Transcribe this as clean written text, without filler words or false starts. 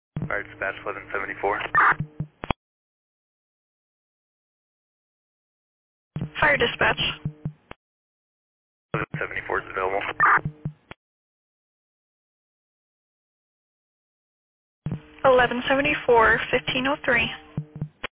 Alright, dispatch 1174. Fire dispatch. 1174 is available. 1174, 1503.